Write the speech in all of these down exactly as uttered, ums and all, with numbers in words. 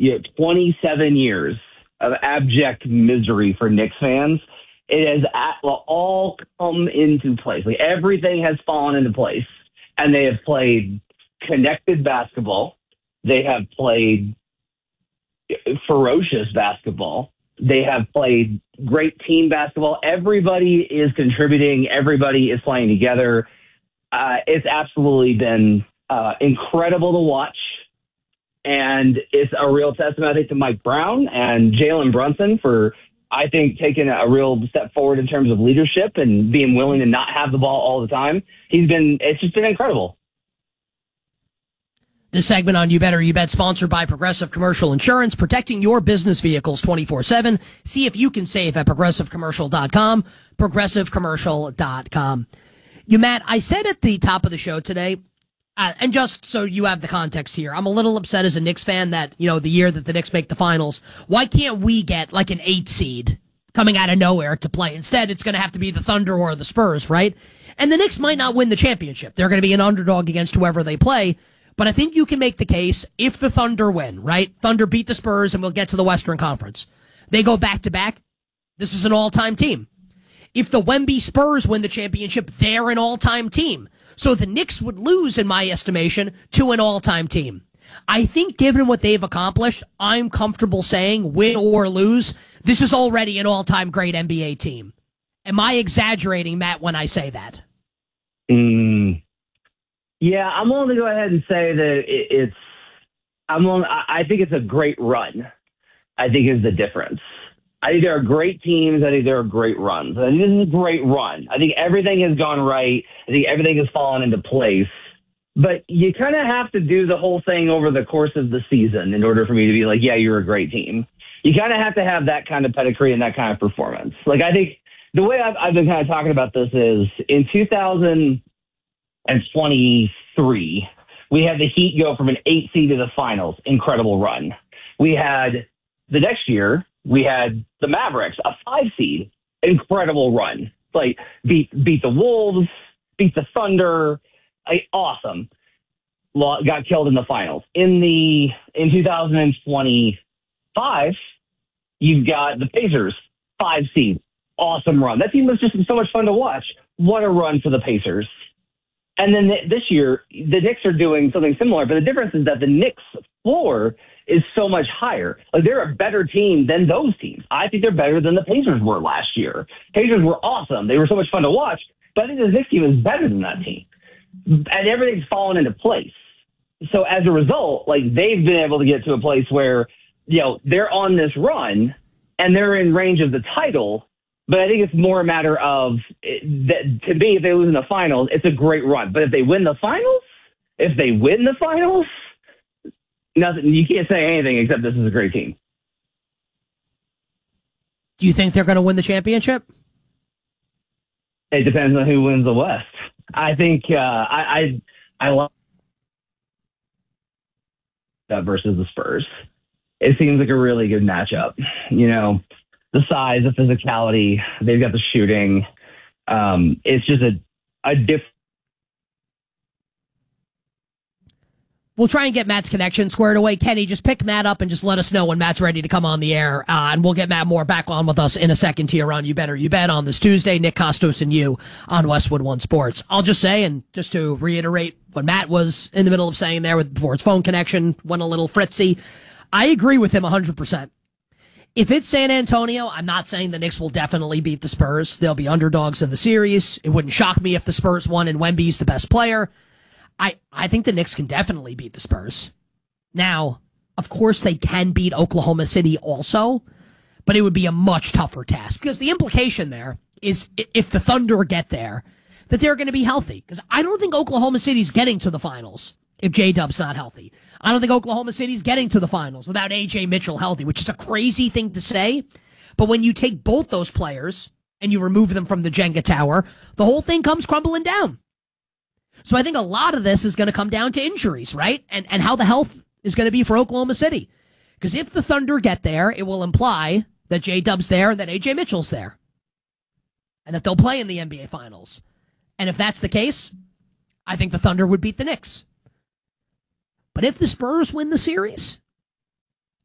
you know, twenty-seven years of abject misery for Knicks fans, it has all come into place. Like everything has fallen into place, and they have played connected basketball. They have played ferocious basketball. They have played great team basketball. Everybody is contributing. Everybody is playing together. Uh, it's absolutely been uh, incredible to watch. And it's a real testament, I think, to Mike Brown and Jalen Brunson for, I think, taking a real step forward in terms of leadership and being willing to not have the ball all the time. He's been, it's just been incredible. This segment on You Better You Bet, sponsored by Progressive Commercial Insurance, protecting your business vehicles twenty-four seven. See if you can save at progressive commercial dot com, progressive commercial dot com. You, Matt, I said at the top of the show today, uh, and just so you have the context here, I'm a little upset as a Knicks fan that, you know, the year that the Knicks make the finals, why can't we get like an eight seed coming out of nowhere to play? Instead, it's going to have to be the Thunder or the Spurs, right? And the Knicks might not win the championship. They're going to be an underdog against whoever they play. But I think you can make the case if the Thunder win, right? Thunder beat the Spurs and we'll get to the Western Conference. They go back to back. This is an all-time team. If the Wemby Spurs win the championship, they're an all-time team. So the Knicks would lose, in my estimation, to an all-time team. I think given what they've accomplished, I'm comfortable saying, win or lose, this is already an all-time great N B A team. Am I exaggerating, Matt, when I say that? Mm. Yeah, I'm willing to go ahead and say that it, it's. I'm willing, I, I think it's a great run. I think is the difference. I think there are great teams. I think there are great runs. I think this is a great run. I think everything has gone right. I think everything has fallen into place. But you kind of have to do the whole thing over the course of the season in order for me to be like, yeah, you're a great team. You kind of have to have that kind of pedigree and that kind of performance. Like I think the way I've, I've been kind of talking about this is in two thousand twenty-three, we had the Heat go from an eight seed to the finals. Incredible run. We had the next year, we had the Mavericks, a five seed. Incredible run. Like beat beat the Wolves, beat the Thunder. Like, awesome. Got killed in the finals. In the in two thousand twenty-five, you've got the Pacers, five seed. Awesome run. That team was just so much fun to watch. What a run for the Pacers. And then this year, the Knicks are doing something similar, but the difference is that the Knicks floor is so much higher. Like they're a better team than those teams. I think they're better than the Pacers were last year. Pacers were awesome. They were so much fun to watch, but I think the Knicks team is better than that team. And everything's fallen into place. So as a result, like they've been able to get to a place where, you know, they're on this run and they're in range of the title. But I think it's more a matter of, that to me, if they lose in the finals, it's a great run. But if they win the finals, if they win the finals, nothing. You can't say anything except this is a great team. Do you think they're going to win the championship? It depends on who wins the West. I think uh, I I, I like that versus the Spurs. It seems like a really good matchup. You know, the size, the physicality, they've got the shooting. Um, it's just a, a different. We'll try and get Matt's connection squared away. Kenny, just pick Matt up and just let us know when Matt's ready to come on the air. Uh, and we'll get Matt Moore back on with us in a second here on You Better You Bet on this Tuesday. Nick Kostos and you on Westwood One Sports. I'll just say, and just to reiterate what Matt was in the middle of saying there with before his phone connection went a little fritzy, I agree with him one hundred percent. If it's San Antonio, I'm not saying the Knicks will definitely beat the Spurs. They'll be underdogs in the series. It wouldn't shock me if the Spurs won and Wemby's the best player. I, I think the Knicks can definitely beat the Spurs. Now, of course, they can beat Oklahoma City also, but it would be a much tougher task because the implication there is if the Thunder get there, that they're going to be healthy. Because I don't think Oklahoma City's getting to the finals if J-Dub's not healthy. I don't think Oklahoma City's getting to the finals without A J Mitchell healthy, which is a crazy thing to say. But when you take both those players and you remove them from the Jenga tower, the whole thing comes crumbling down. So I think a lot of this is going to come down to injuries, right? And and how the health is going to be for Oklahoma City. Because if the Thunder get there, it will imply that J-Dub's there and that A J Mitchell's there. And that they'll play in the N B A Finals. And if that's the case, I think the Thunder would beat the Knicks. But if the Spurs win the series, I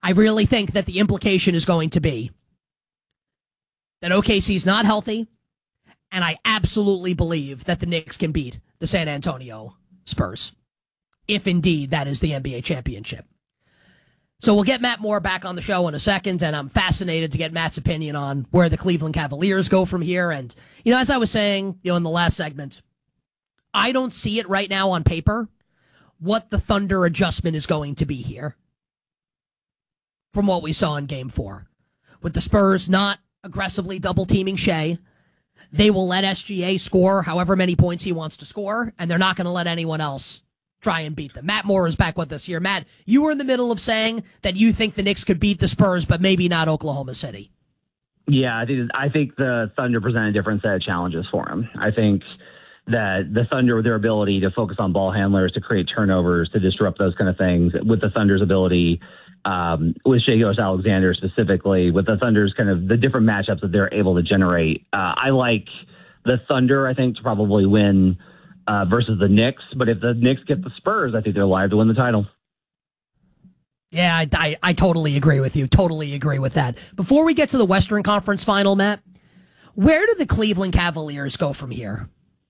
I really think that the implication is going to be that O K C is not healthy, and I absolutely believe that the Knicks can beat the San Antonio Spurs, if indeed that is the N B A championship. So we'll get Matt Moore back on the show in a second, and I'm fascinated to get Matt's opinion on where the Cleveland Cavaliers go from here. And, you know, as I was saying, you know, in the last segment, I don't see it right now on paper what the Thunder adjustment is going to be here from what we saw in game four. With the Spurs not aggressively double-teaming Shea, they will let S G A score however many points he wants to score, and they're not going to let anyone else try and beat them. Matt Moore is back with us here. Matt, you were in the middle of saying that you think the Knicks could beat the Spurs, but maybe not Oklahoma City. Yeah, I think I think the Thunder present a different set of challenges for him. I think that the Thunder, with their ability to focus on ball handlers, to create turnovers, to disrupt those kind of things, with the Thunder's ability, um, with Shai Gilgeous-Alexander specifically, with the Thunder's kind of the different matchups that they're able to generate. Uh, I like the Thunder, I think, to probably win Uh, versus the Knicks, but if the Knicks get the Spurs, I think they're live to win the title. Yeah, I, I, I totally agree with you. Totally agree with that. Before we get to the Western Conference Final, Matt, where do the Cleveland Cavaliers go from here?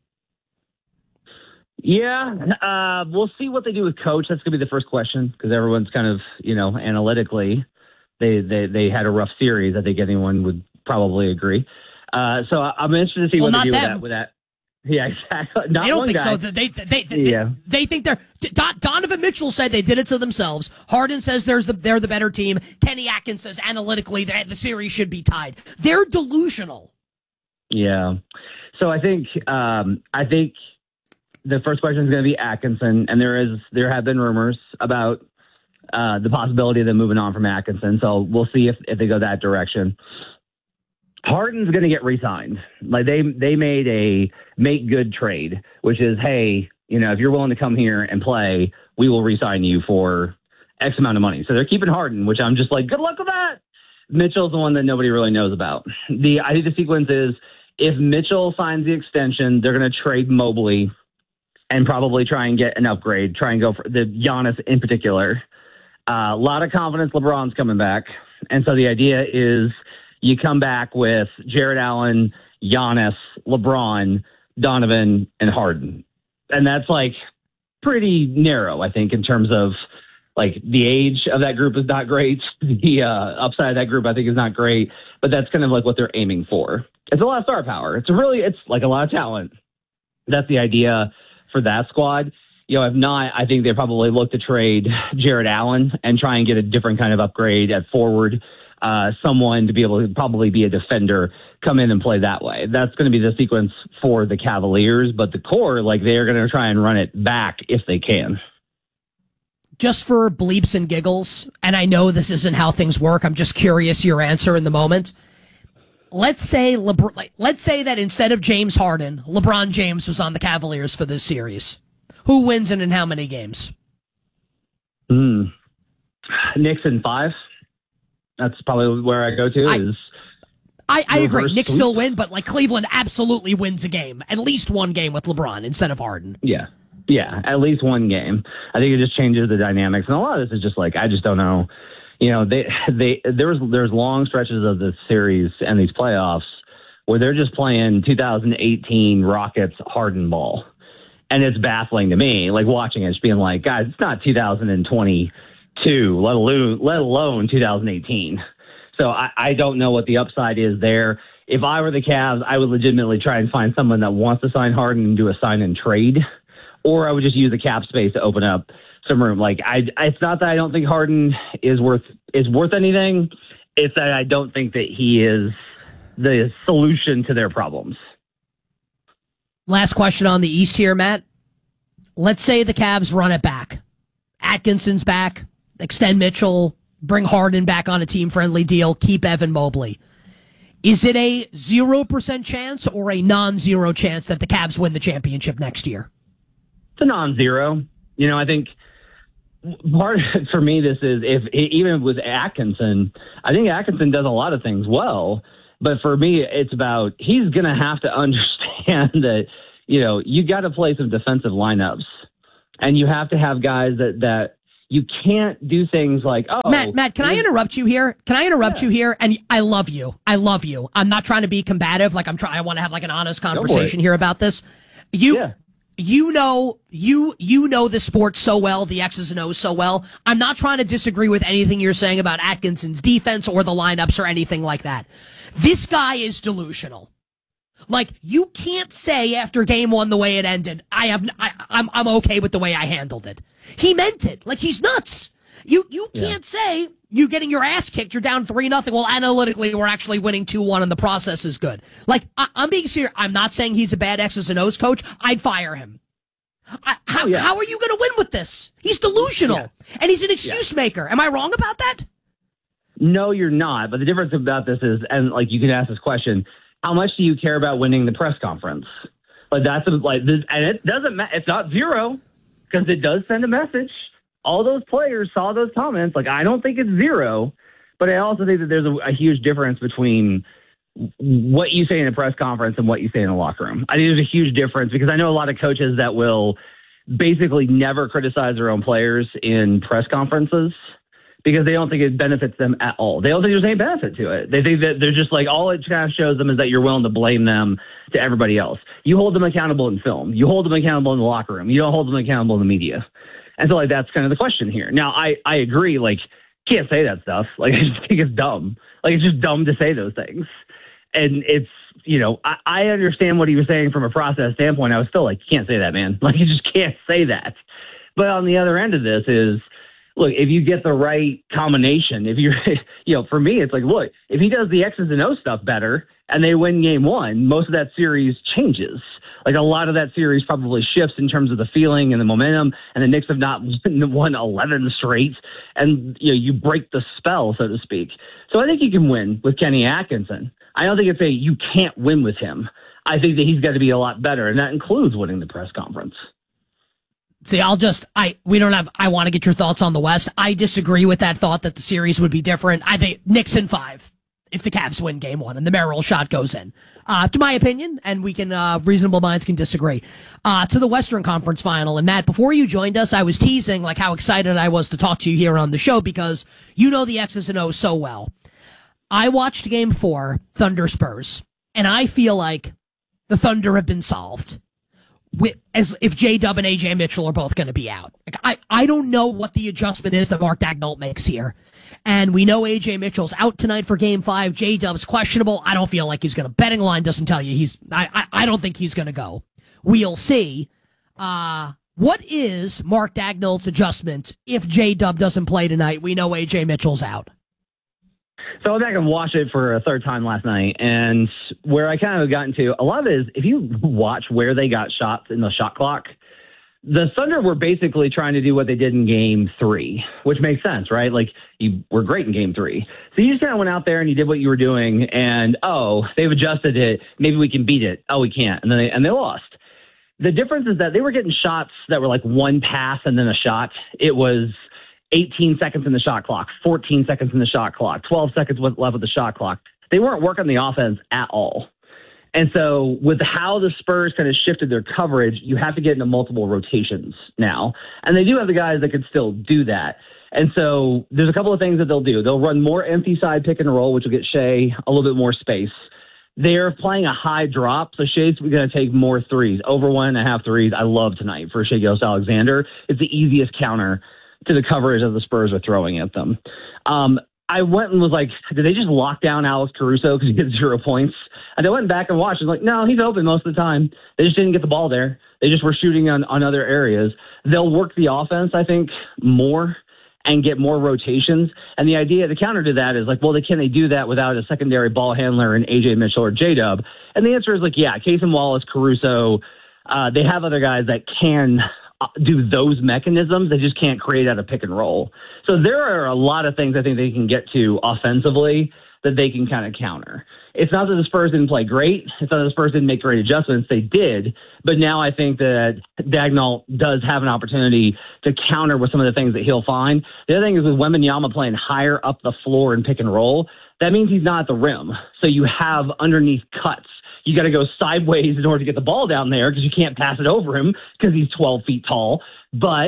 Yeah, uh, we'll see what they do with coach. That's going to be the first question, because everyone's kind of, you know, analytically, they, they, they had a rough series. I think anyone would probably agree. Uh, so I'm interested to see well, what they do with them. that. With that. Yeah, exactly. Not I don't one think guy. so. They, they, they, they, yeah. they think they're. Don, Donovan Mitchell said they did it to themselves. Harden says there's the, they're the better team. Kenny Atkins says analytically that the series should be tied. They're delusional. Yeah. So I think um, I think the first question is going to be Atkinson, and there is there have been rumors about uh, the possibility of them moving on from Atkinson. So we'll see if, if they go that direction. Harden's going to get re-signed. Like they they made a make good trade, which is, hey, you know, if you're willing to come here and play, we will re-sign you for X amount of money. So they're keeping Harden, which I'm just like, good luck with that. Mitchell's the one that nobody really knows about. The I think the sequence is, if Mitchell signs the extension, they're going to trade Mobley and probably try and get an upgrade, try and go for the Giannis in particular. Uh, a lot of confidence LeBron's coming back. And so the idea is, you come back with Jared Allen, Giannis, LeBron, Donovan, and Harden. And that's like pretty narrow, I think, in terms of like the age of that group is not great. The uh, upside of that group, I think, is not great. But that's kind of like what they're aiming for. It's a lot of star power. It's really, it's like a lot of talent. That's the idea for that squad. You know, if not, I think they probably look to trade Jared Allen and try and get a different kind of upgrade at forward. Uh, someone to be able to probably be a defender, come in and play that way. That's going to be the sequence for the Cavaliers, but the core, like, they're going to try and run it back if they can. Just for bleeps and giggles, and I know this isn't how things work, I'm just curious your answer in the moment. Let's say LeBron, let's say that instead of James Harden, LeBron James was on the Cavaliers for this series. Who wins and in how many games? Hmm. Knicks in five. That's probably where I go to. I, is I, I agree. Knicks sweep. still win, but like Cleveland absolutely wins a game. At least one game with LeBron instead of Harden. Yeah. Yeah, at least one game. I think it just changes the dynamics. And a lot of this is just like, I just don't know. You know, they they there's there's long stretches of this series and these playoffs where they're just playing two thousand eighteen Rockets Harden ball. And it's baffling to me, like watching it, just being like, guys, it's not two thousand twenty-two, let alone, let alone two thousand eighteen. So I, I don't know what the upside is there. If I were the Cavs, I would legitimately try and find someone that wants to sign Harden and do a sign and trade, or I would just use the cap space to open up some room. Like I, it's not that I don't think Harden is worth is worth anything. It's that I don't think that he is the solution to their problems. Last question on the East here, Matt. Let's say the Cavs run it back. Atkinson's back, extend Mitchell, bring Harden back on a team-friendly deal, keep Evan Mobley. Is it a zero percent chance or a non-zero chance that the Cavs win the championship next year? It's a non-zero. You know, I think part for me, this is if even with Atkinson, I think Atkinson does a lot of things well. But for me, it's about he's going to have to understand that, you know, you got to play some defensive lineups and you have to have guys that, that You can't do things like, oh. Matt, Matt, can I interrupt you here? Can I interrupt Yeah. you here? And I love you. I love you. I'm not trying to be combative. Like I'm trying, I want to have like an honest conversation here about this. You, Yeah. you know, you, you know the sport so well, the X's and O's so well. I'm not trying to disagree with anything you're saying about Atkinson's defense or the lineups or anything like that. This guy is delusional. Like, you can't say after game one the way it ended, I have, I, I'm, I'm okay with the way I handled it. He meant it. Like, he's nuts. You, you can't yeah. say you getting your ass kicked, you're down three nothing. Well, analytically, we're actually winning two one and the process is good. Like, I, I'm being serious. I'm not saying he's a bad X's and O's coach. I'd fire him. I, how, oh, yeah. how are you going to win with this? He's delusional yeah. and he's an excuse yeah. maker. Am I wrong about that? No, you're not. But the difference about this is, and like, you can ask this question, how much do you care about winning the press conference? Like that's a, like this, and it doesn't matter. It's not zero because it does send a message. All those players saw those comments. Like I don't think it's zero, but I also think that there's a, a huge difference between what you say in a press conference and what you say in a locker room. I think there's a huge difference because I know a lot of coaches that will basically never criticize their own players in press conferences, because they don't think it benefits them at all. They don't think there's any benefit to it. They think that they're just like, all it kind of shows them is that you're willing to blame them to everybody else. You hold them accountable in film. You hold them accountable in the locker room. You don't hold them accountable in the media. And so, like, that's kind of the question here. Now, I, I agree, like, can't say that stuff. Like, I just think it's dumb. Like, it's just dumb to say those things. And it's, you know, I, I understand what he was saying from a process standpoint. I was still like, you can't say that, man. Like, you just can't say that. But on the other end of this is, look, if you get the right combination, if you're, you know, for me, it's like, look, if he does the X's and O stuff better and they win game one, most of that series changes. Like a lot of that series probably shifts in terms of the feeling and the momentum, and the Knicks have not won eleven straight, and you know, you break the spell, so to speak. So I think you can win with Kenny Atkinson. I don't think it's a you can't win with him. I think that he's got to be a lot better, and that includes winning the press conference. See, I'll just, I, we don't have, I want to get your thoughts on the West. I disagree with that thought that the series would be different. I think Knicks in five if the Cavs win game one and the Merrill shot goes in. Uh, to my opinion, and we can, uh, reasonable minds can disagree. Uh, to the Western Conference Final. And Matt, before you joined us, I was teasing like how excited I was to talk to you here on the show because you know the X's and O's so well. I watched game four, Thunder Spurs, and I feel like the Thunder have been solved. With, as if J-Dub and A J Mitchell are both going to be out. Like, I, I don't know what the adjustment is that Mark Daigneault makes here. And we know A J Mitchell's out tonight for game five. J-Dub's questionable. I don't feel like he's going to. Betting line doesn't tell you he's, I, I, I don't think he's going to go. We'll see. Uh, what is Mark Daigneault's adjustment if J-Dub doesn't play tonight? We know A J Mitchell's out. So I went back and watched it for a third time last night, and where I kind of got into, a lot of it is, if you watch where they got shots in the shot clock, the Thunder were basically trying to do what they did in game three, which makes sense, right? Like, you were great in game three. So you just kind of went out there and you did what you were doing, and, oh, they've adjusted it. Maybe we can beat it. Oh, we can't. And then they, and they lost. The difference is that they were getting shots that were like one pass and then a shot. It was eighteen seconds in the shot clock, fourteen seconds in the shot clock, twelve seconds left with the shot clock. They weren't working the offense at all. And so with how the Spurs kind of shifted their coverage, you have to get into multiple rotations now. And they do have the guys that could still do that. And so there's a couple of things that they'll do. They'll run more empty side pick and roll, which will get Shea a little bit more space. They're playing a high drop, so Shea's going to take more threes, over one and a half threes. I love tonight for Shai Gilgeous-Alexander. It's the easiest counter to the coverage that the Spurs are throwing at them. Um, I went and was like, did they just lock down Alex Caruso because he gets zero points? And I went back and watched. I was like, no, he's open most of the time. They just didn't get the ball there. They just were shooting on, on other areas. They'll work the offense, I think, more and get more rotations. And the idea, the counter to that is like, well, they, can they do that without a secondary ball handler in A J Mitchell or J-Dub? And the answer is like, yeah, Casey Wallace, Caruso, uh, they have other guys that can do those mechanisms. They just can't create out of pick and roll. So there are a lot of things I think they can get to offensively that they can kind of counter. It's not that the Spurs didn't play great. It's not that the Spurs didn't make great adjustments. They did. But now I think that Daigneault does have an opportunity to counter with some of the things that he'll find. The other thing is with Wembanyama playing higher up the floor in pick and roll, that means he's not at the rim. So you have underneath cuts. You got to go sideways in order to get the ball down there because you can't pass it over him because he's twelve feet tall. But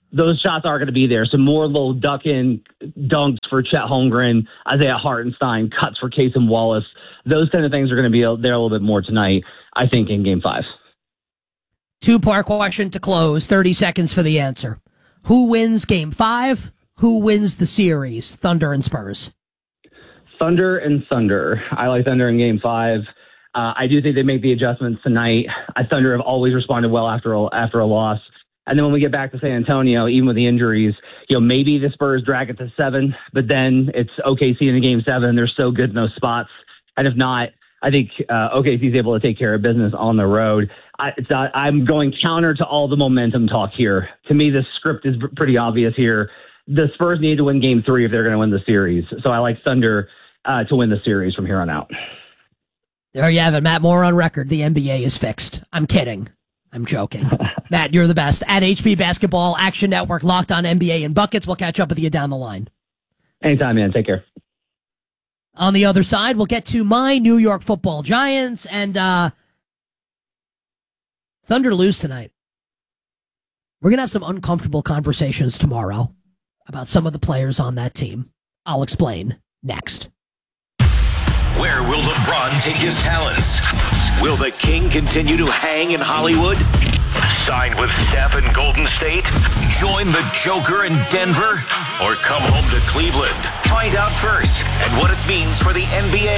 those shots are going to be there. Some more little duck-in dunks for Chet Holmgren, Isaiah Hartenstein, cuts for Cason Wallace. Those kind of things are going to be there a little bit more tonight, I think, in Game five. Two-part question to close, thirty seconds for the answer. Who wins Game five? Who wins the series, Thunder and Spurs? Thunder and Thunder. I like Thunder in Game five. Uh, I do think they make the adjustments tonight. I Thunder have always responded well after a, after a loss. And then when we get back to San Antonio, even with the injuries, you know, maybe the Spurs drag it to seven, but then it's O K C in the Game seven. They're so good in those spots. And if not, I think uh, O K C is able to take care of business on the road. I, it's not, I'm going counter to all the momentum talk here. To me, the script is pretty obvious here. The Spurs need to win Game three if they're going to win the series. So I like Thunder uh, to win the series from here on out. There you have it, Matt Moore on record. The N B A is fixed. I'm kidding. I'm joking. Matt, you're the best. At H P Basketball, Action Network, Locked On N B A and Buckets. We'll catch up with you down the line. Anytime, man. Take care. On the other side, we'll get to my New York Football Giants, and uh, Thunder lose tonight. We're going to have some uncomfortable conversations tomorrow about some of the players on that team. I'll explain next. Where will LeBron take his talents? Will the King continue to hang in Hollywood? Sign with Steph in Golden State? Join the Joker in Denver? Or come home to Cleveland? Find out first and what it means for the N B A